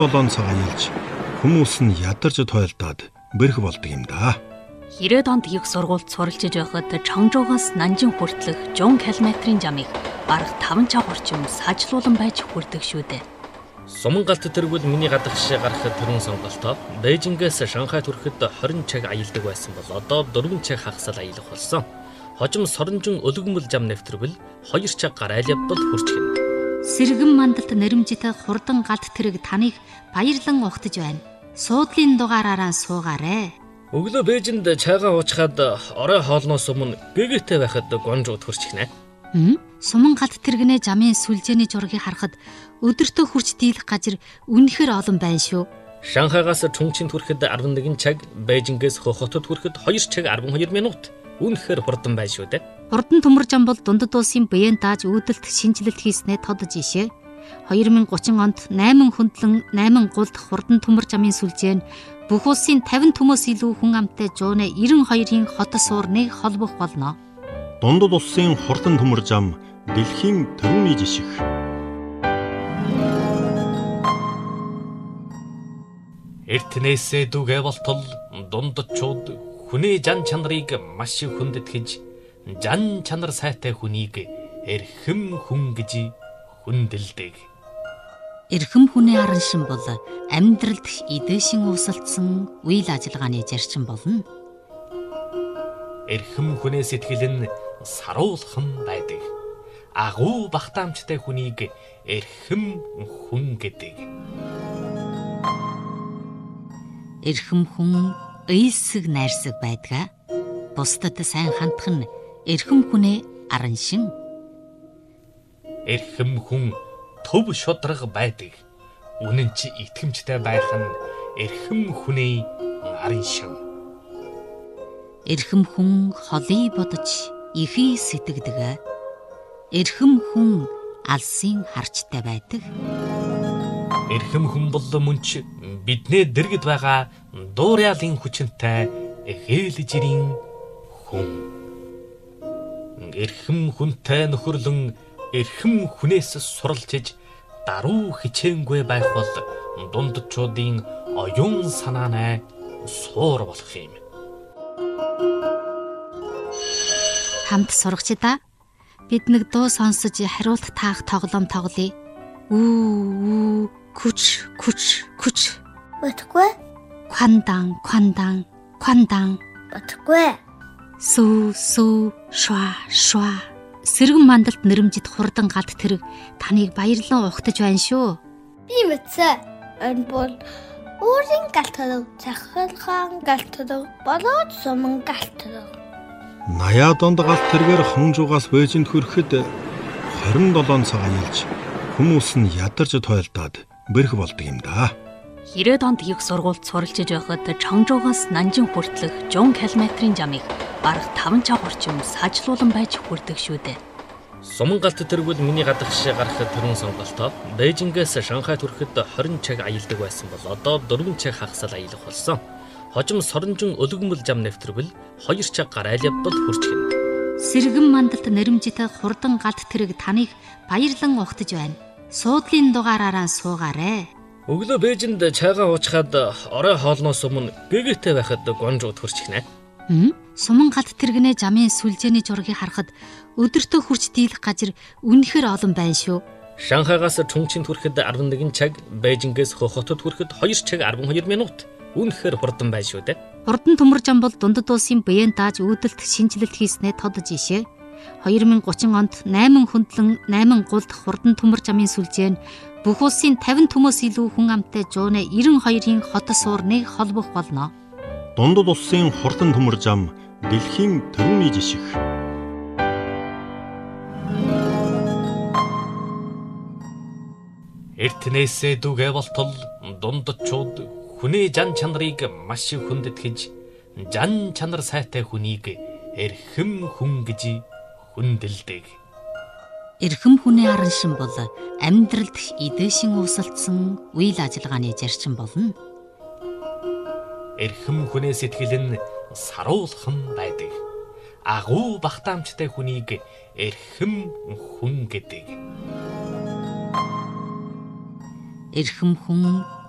7 цагаан ялж хүмүүс нь ядарч тойлдоод бэрх болдог юм да. 90-ад онд их сургуульд суралцж байхад Чонгжуугаас Нанжин хүртэлх 100 км-ийн замыг бараг 5 цаг орчим саачлуулан байж хүрдэг шүү дээ. Суман галт тэргүүл миний гадагш гарахад төрөн сонголтоо Бээжингээс Шанхайд хүрэхэд 20 цаг аялдаг байсан бол одоо 4 цаг хагасал аялах болсон. Хожим Соронжин өлгөмөл зам нэвтрвэл 2 цаг гарайл явбал хүрчихнэ. Сэргэн мандалд нэрэмжтэй хурдан галт тэрэг таныг баярлан ухтаж байна. Суудлын дугаараараа суугаарэ. Өглөө Бээжинд чайгаа уучхад орой хоолноос өмнө гэгээтэй байхад гонжууд хүрчихнэ. Суман галт тэрэгнээ замын сүлжээний зургийг харахад өдөртөө хурц дийлэх газар үнэхээр олон байна шүү. Шанхайгаас Чунчинд хүрэхэд 11 цаг, Бээжингээс Хохотод хүрэхэд 2 цаг 12 минут. Үнэхээр хурдан байна шүү дээ. Хурдан төмөр зам бол дундад улсын биеэн дааж үүдэлт шинжилэлт хийснээ тодож ишээ. 2030 онд 8 хөндлөн 8 гулд хурдан төмөр замын сүлжээ нь бүх улсын 50 төмөөс илүү хүн амтай 192-ийн хот суурныг холбох болно. Дундад улсын хурдан төмөр зам дэлхийн төвний жишг. Эртнээсээ дүгэ болтол дундчууд хүний жан чанарыг маш их хүндэтгэж жан чанар сайтай хүнийг эрхэм хүн гэж хүндэлдэг. Эрхэм хүний аран шин бол амьдралд эдээшин уусалдсан үйл ажиллагааны зарчим болно. Эрхэм хүний сэтгэл нь саруулхан байдаг. Агуу багтаамжтай хүнийг эрхэм хүн гэдэг. Эрхэм хүн ыйлсэг найрсаг байдгаа. Бусдад сайн хандах нь эрхэм хүнээ аран шин. Эрхэм хүн төв шудраг байдаг. Үнэн чи итгэмжтэй байх нь эрхэм хүнээ аран шин. Эрхэм хүн холыг бодож ихий сэтгэдэг. Эрхэм хүн алсын харчтай байдаг. Эрхэм хүн бол мөнч биднээ дэргэд байгаа дуурайлын хүчинтэй эхээл жирийн хүн. Эрхэм хүнтэй нөхөрлөн эрхэм хүнээс суралцж даруй хичээнгүй байх бол дундчуудын оюун санаанаа суур болох юм. Хамт сурагчдаа бид нэг дуу сонсож хариулт таах тоглоом тоглоё. Үү күч күч күч. Батгүй. Квандан квандан квандан. Батгүй. Сүү сүү шва шва. Сэргэн мандалд нэрэмжит хурдан галт тэрэг таныг баярлан ухтаж байна шүү. Би мэдсэн. Энэ бол өөрийн галт тэрэг, цахилгаан галт тэрэг, болоод суман галт тэрэг. 80 онд галт тэргээр Хонжуугаас Бээжинд хүрэхэд 27 цагаан ялж хүмүүс нь ядарч тойлдоод бэрх болдог юм да. 90-ад онд их сургуульд суралцж байхад Чонгжуугаас Нанжин хүртэлх 100 км-ийн замыг бараг 5 цаг орчим саачлуулан байж хүрдэг шүү дээ. Суман галт тэргүүл миний гадагш гарахад төрөн сонголтоо Бээжингээс Шанхайд хүрэхэд 20 цаг аялдаг байсан бол одоо 4 цаг хагасал аялах болсон. Хожим Соронжин өлгөмөл зам нэвтрвэл 2 цаг гарайл явбал хүрчихнэ. Сэргэн мандалд нэрэмжтэй хурдан галт тэрэг таныг баярлан ухтаж байна. Суудлын дугаараараа суугаарэ. Өглөө Бээжинд чайгаа уучхад орой хоолноос өмнө гэгээтэй байхад гонжууд хүрчихнэ. Суман галт тэрэгнээ замын сүлжээний зургийг харахад өдөртөө хурц дийлэх газар үнэхээр олон байна шүү. Шанхайгаас Чунчинд хүрэхэд 11 цаг, Бээжингээс Хохотод хүрэхэд 2 цаг 12 минут. Үнэхээр хурдан байна шүү дээ. Хурдан төмөр зам бол дундад улсын биеэн дааж үүдэлт шинжилэлт хийснээ тодож ишээ. 2030 онд 8 хөндлөн 8 гулд хурдан төмөр замын сүлжээ нь бүх улсын 50 төмөөс илүү хүн амтай 192-ийн хот суурныг холбох болно. Дундад улсын хурдан төмөр зам дэлхийн төвний жишг. Эртнээсээ дүгэ болтол дундчууд хүний жан чанарыг маш их хүндэтгэж жан чанар сайтай хүнийг эрхэм хүн гэж хүндэлдэг. Эрхэм хүний аран шин бол амьдралд эдээшин уусалдсан үйл ажиллагааны зарчим болно. Эрхэм хүний сэтгэл нь саруулхан байдаг. Агуу багтаамжтай хүнийг эрхэм хүн гэдэг. Эрхэм хүн